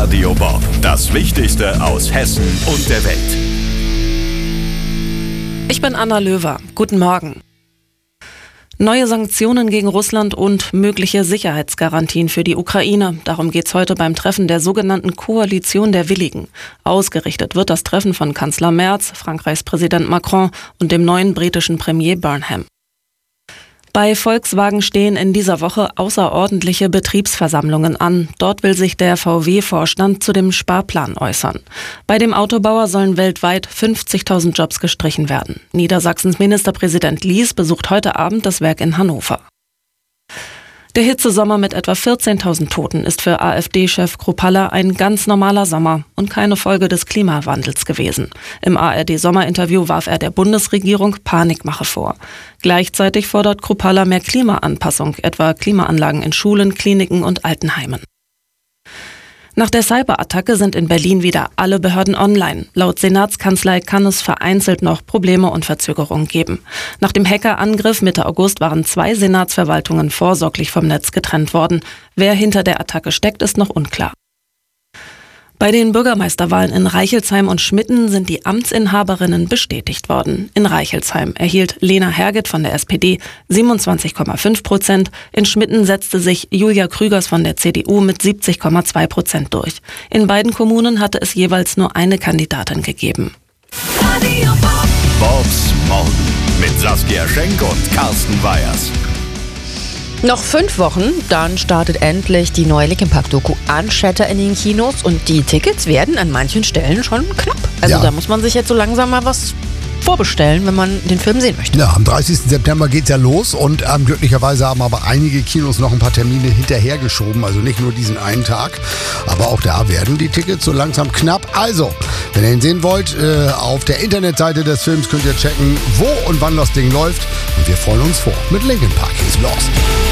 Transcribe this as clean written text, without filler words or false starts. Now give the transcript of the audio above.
Radio Bob. Das Wichtigste aus Hessen und der Welt. Ich bin Anna Löwer. Guten Morgen. Neue Sanktionen gegen Russland und mögliche Sicherheitsgarantien für die Ukraine. Darum geht es heute beim Treffen der sogenannten Koalition der Willigen. Ausgerichtet wird das Treffen von Kanzler Merz, Frankreichs Präsident Macron und dem neuen britischen Premier Burnham. Bei Volkswagen stehen in dieser Woche außerordentliche Betriebsversammlungen an. Dort will sich der VW-Vorstand zu dem Sparplan äußern. Bei dem Autobauer sollen weltweit 50.000 Jobs gestrichen werden. Niedersachsens Ministerpräsident Lies besucht heute Abend das Werk in Hannover. Der Hitzesommer mit etwa 14.000 Toten ist für AfD-Chef Kruppalla ein ganz normaler Sommer und keine Folge des Klimawandels gewesen. Im ARD-Sommerinterview warf er der Bundesregierung Panikmache vor. Gleichzeitig fordert Kruppalla mehr Klimaanpassung, etwa Klimaanlagen in Schulen, Kliniken und Altenheimen. Nach der Cyberattacke sind in Berlin wieder alle Behörden online. Laut Senatskanzlei kann es vereinzelt noch Probleme und Verzögerungen geben. Nach dem Hackerangriff Mitte August waren 2 Senatsverwaltungen vorsorglich vom Netz getrennt worden. Wer hinter der Attacke steckt, ist noch unklar. Bei den Bürgermeisterwahlen in Reichelsheim und Schmitten sind die Amtsinhaberinnen bestätigt worden. In Reichelsheim erhielt Lena Herget von der SPD 27,5%. In Schmitten setzte sich Julia Krügers von der CDU mit 70,2% durch. In beiden Kommunen hatte es jeweils nur eine Kandidatin gegeben. Bobs Morgen mit Saskia Schenk und Carsten Weyers. Noch 5 Wochen, dann startet endlich die neue Linkin Park-Doku Unshatter in den Kinos und die Tickets werden an manchen Stellen schon knapp. Also da muss man sich jetzt so langsam mal was vorbestellen, wenn man den Film sehen möchte. Ja, am 30. September geht's ja los und glücklicherweise haben aber einige Kinos noch ein paar Termine hinterhergeschoben, also nicht nur diesen einen Tag, aber auch da werden die Tickets so langsam knapp. Also, wenn ihr ihn sehen wollt, auf der Internetseite des Films könnt ihr checken, wo und wann das Ding läuft und wir freuen uns vor mit Linkin Park. He's Lost.